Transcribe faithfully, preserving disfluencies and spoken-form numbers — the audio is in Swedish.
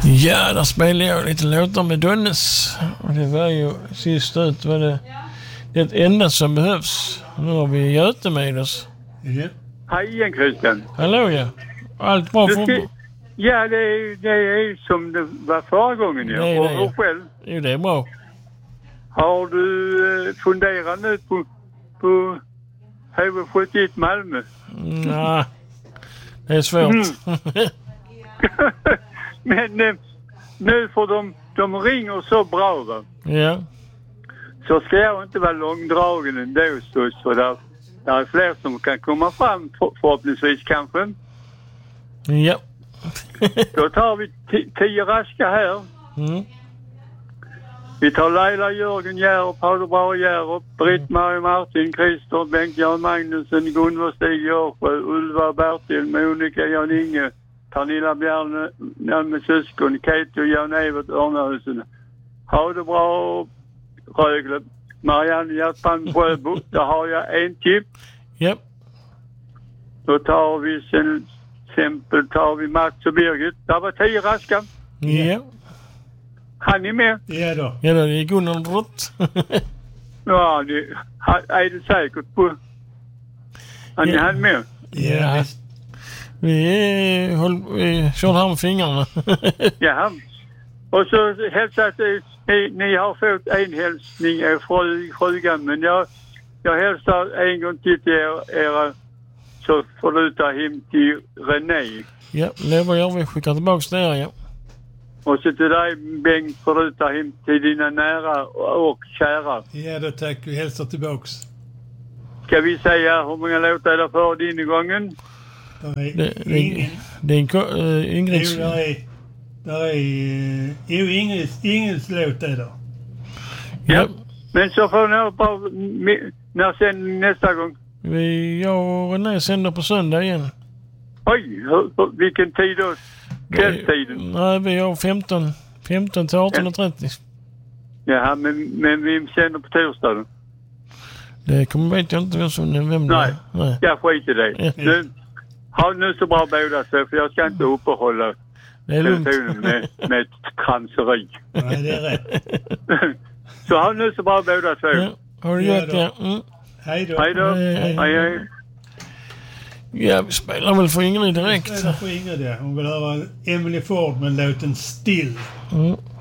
Ja, där spelade jag lite låtar med Dönnes. Och det var ju sist ut var det det enda som behövs. Nu har vi Göte med oss. Ja. Hej igen, Christian. Hallå, ja. Allt bra för... Ska... Ja, det är, det är som det var förra gången. Ja. Nej, och, nej, ja. och själv. Jo, det är bra. Har du eh, funderat nu på, på H V sjuttioett Malmö? Nej, det är svårt. Mm. Men eh, nu får de, de ringer så bra, va? Ja. Så ska jag inte vara långdragen ändå, så, så där, där är fler som kan komma fram för, förhoppningsvis kanske. Ja. Då tar vi t- tio raska här. Mm. Vi tar Laila, Jörgen, Järup, Paolo Bra, Järup, Britt-Marie, Martin, Christer, Bengt, Jan Magnusson, Gunvor, Stig, Görsjö, Ulva, Bertil, Monica, Jan Inge, Pernilla Bjärne, Nalme Syskon, Kate och Jan Evert, Örnahusen. Ha det bra, Rögle. Marianne Hjärtbrand, Sjöbo. Där har jag en tipp. Ja. Då tar vi sen exempel tar vi Mats och Birgit. Där var tio raska. Ja. Han är med. Ja då. Ja, då, det är Gunnar Rott. Ja, det är det säkert på. Han är Ja. han med. Ja, visst. Vi, är, håll, vi kör här med fingrarna. Ja. Och så hälsar att ni, ni har fått en hälsning av fru, frugan. Men jag, jag hälsar en gång till till er, era så får du ta hem till René. Ja, det var jag. Vi skickar tillbaka det här, ja. Och så till dig, Bengt, får du ta hem till dina nära och kära. Ja då, tack. Vi hälsar tillbaks. Ska vi säga hur många låtar är det för din gången? Det, Det, det, ingen. det är en ko- äh, Ingrids... Jo, där är... Där är... Uh, jo, Ingrids, Ingrids låt är där. Ja. Men så får ni bara... När sen nästa gång? Vi, jag och René sänder på söndag igen. Oj, hur, vilken tid då? Kvällstiden? Nej, vi har femton, femton till arton och trettio. Jaha, men, men vi sänder på torsdagen. Det kommer vet jag inte vem som vem Nej, det är. Nej. jag skiter i det. Ja. Nu, ha nu så bra båda så, för jag ska inte uppehålla Det är lugnt. telefonen med, med ett kranseri. Nej, det är rätt. Så ha nu så bra båda så. Ja, har du Ja, gjort då. det? Mm. Hej då. Hej då. Hej, hej. Hej, hej. Ja, vi spelar väl för Ingrid direkt. Vi spelar för Ingrid, ja. Hon vill höra Emily Ford med låten Still. Mm.